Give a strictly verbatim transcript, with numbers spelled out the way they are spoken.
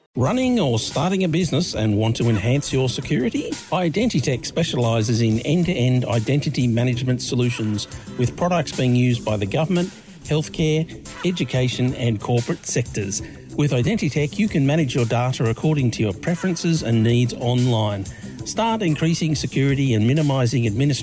Running or starting a business and want to enhance your security? Identitech specialises in end-to-end identity management solutions with products being used by the government, healthcare, education and corporate sectors. With Identitech, you can manage your data according to your preferences and needs online. Start increasing security and minimising administration